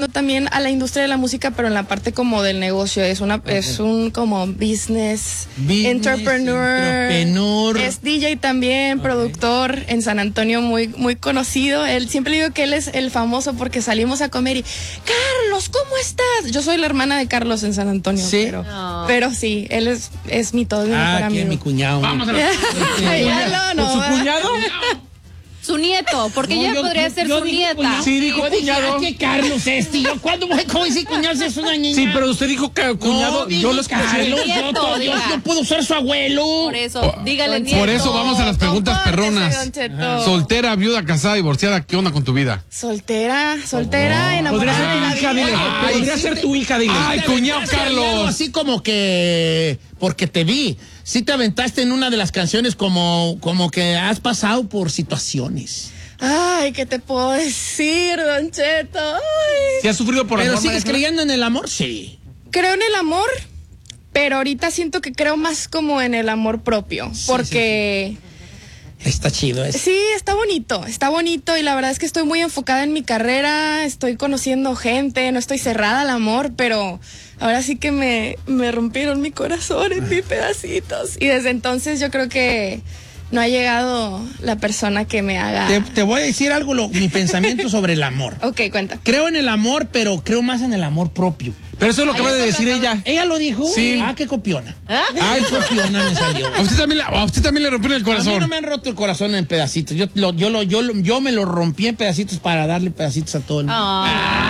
entrando también a la industria de la música, pero en la parte como del negocio. Es un como business entrepreneur. Es DJ también, productor en San Antonio, muy, muy conocido. Él siempre digo que él es el famoso porque salimos a comer y Carlos, ¿cómo estás? Yo soy la hermana de Carlos en San Antonio. Sí. Pero sí, él es mi todo, mi mejor amigo. Mi cuñado. Vamos a ¿Con su cuñado? Su nieto, porque ella podría ser su nieta. Sí, dijo cuñado. ¿Qué Carlos es, tío? ¿Cómo dice cuñado? Es una niña. Sí, pero usted dijo cuñado. Yo lo escuché. Yo no puedo ser su abuelo. Por eso, dígale nieto. Por eso vamos a las preguntas perronas. Soltera, viuda, casada, divorciada, ¿qué onda con tu vida? Soltera, enamorada. Podría ser tu hija, dile. Ay, cuñado Carlos. Así como que, porque te vi. Sí te aventaste en una de las canciones como que has pasado por situaciones. Ay, ¿qué te puedo decir, Don Cheto? Ay. ¿Sí has sufrido por amor? ¿Pero sigues creyendo en el amor? Sí. Creo en el amor, pero ahorita siento que creo más como en el amor propio, porque... Está chido eso. Sí, está bonito y la verdad es que estoy muy enfocada en mi carrera, estoy conociendo gente, no estoy cerrada al amor, pero ahora sí que me rompieron mi corazón en mil pedacitos y desde entonces yo creo que no ha llegado la persona que me haga... Te voy a decir algo, mi pensamiento sobre el amor. Ok, cuenta. Creo en el amor, pero creo más en el amor propio. Pero eso es lo que acaba de decir ella. ¿Ella lo dijo? Sí. Ah, qué copiona. Ay, copiona me salió. A usted también le rompieron el corazón. A mí no me han roto el corazón en pedacitos. Yo me lo rompí en pedacitos para darle pedacitos a todo el mundo.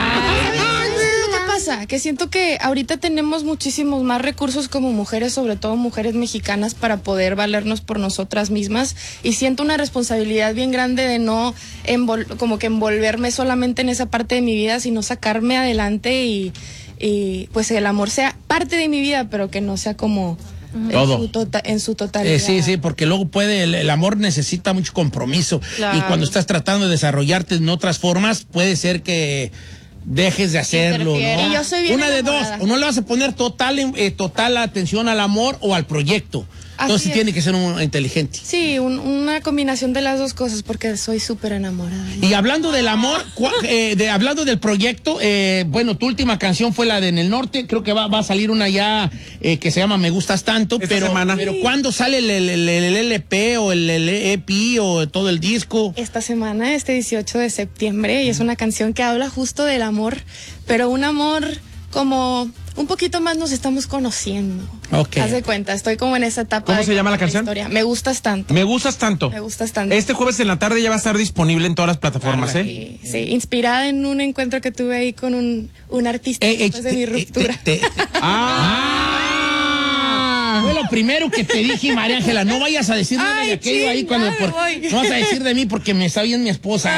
Que siento que ahorita tenemos muchísimos más recursos como mujeres, sobre todo mujeres mexicanas, para poder valernos por nosotras mismas y siento una responsabilidad bien grande de no como que envolverme solamente en esa parte de mi vida, sino sacarme adelante y pues el amor sea parte de mi vida, pero que no sea como todo en su totalidad. Sí, porque luego el amor necesita mucho compromiso. Claro. Y cuando estás tratando de desarrollarte en otras formas, puede ser que dejes de hacerlo, ¿no? Y yo soy bien una enamorada. de dos, o no le vas a poner total atención al amor o al proyecto. Entonces tiene que ser un inteligente. Sí, una combinación de las dos cosas, porque soy súper enamorada. Y hablando del amor, hablando del proyecto, bueno, tu última canción fue la de En el Norte, creo que va a salir una ya que se llama Me Gustas Tanto, pero ¿cuándo sale el LP o el EP o todo el disco? Esta semana, este 18 de septiembre, y es una canción que habla justo del amor, pero un amor como... un poquito más nos estamos conociendo. Ok. Haz de cuenta, estoy como en esa etapa. ¿Cómo se llama la canción? Historia. Me Gustas Tanto. Me Gustas Tanto. Me Gustas Tanto. Este jueves en la tarde ya va a estar disponible en todas las plataformas, Sí, inspirada en un encuentro que tuve ahí con un artista después de mi ruptura. Fue lo primero que te dije, María Ángela, no vayas a decir nada de aquello ahí cuando no vas a decir de mí porque me está bien mi esposa.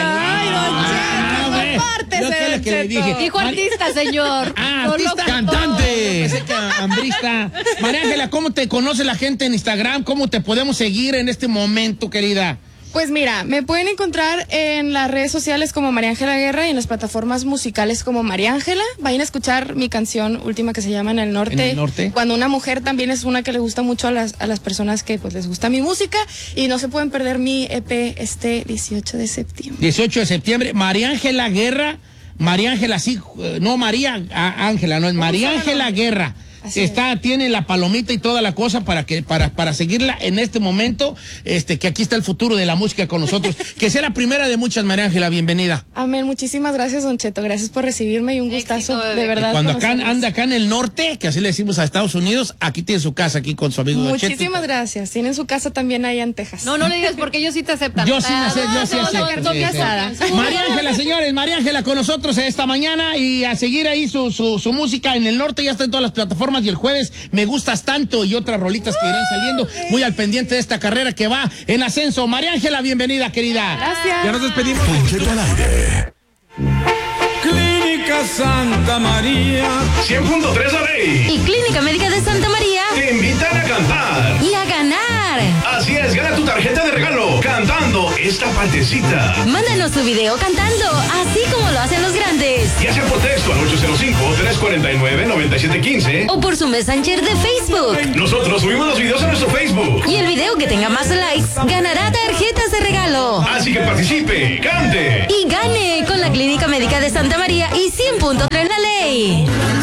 Que le dije. Dijo artista, señor. Artista, cantante. Hambrista. María Ángela, ¿cómo te conoce la gente en Instagram? ¿Cómo te podemos seguir en este momento, querida? Pues mira, me pueden encontrar en las redes sociales como María Ángela Guerra y en las plataformas musicales como María Ángela. Vayan a escuchar mi canción última que se llama En el Norte. En el Norte. Cuando una mujer también es una que le gusta mucho a las personas que pues les gusta mi música y no se pueden perder mi EP este 18 de septiembre. 18 de septiembre, María Ángela Guerra. María Ángela, sí, no María Ángela, no es María Ángela Guerra. Tiene la palomita y toda la cosa para seguirla en este momento, que aquí está el futuro de la música con nosotros. Que sea la primera de muchas, María Ángela, bienvenida. Amén, muchísimas gracias, Don Cheto, gracias por recibirme y un gustazo, de verdad. Y cuando anda acá en el norte, que así le decimos a Estados Unidos, aquí tiene su casa, aquí con su amigo Don Cheto. Muchísimas gracias, tienen su casa también allá en Texas. No le digas porque ellos sí te aceptan. Yo sí acepto. María Ángela, señores, María Ángela con nosotros esta mañana y a seguir ahí su música en el norte, ya está en todas las plataformas. Y el jueves Me Gustas Tanto y otras rolitas que irán saliendo, muy al pendiente de esta carrera que va en ascenso. María Ángela, bienvenida, querida. Gracias. Ya nos despedimos. Don Cheto al aire. Clínica Santa María 100.3 Arey y Clínica Médica de Santa María te invitan a cantar y a ganar. Así es, gana tu tarjeta de regalo cantando esta partecita. Mándanos tu video cantando, así como lo hacen los grandes. Ya sea por texto al 249-9715 o por su Messenger de Facebook. Nosotros subimos los videos a nuestro Facebook. Y el video que tenga más likes ganará tarjetas de regalo. Así que participe, cante y gane con la Clínica Médica de Santa María y 100.3 la ley.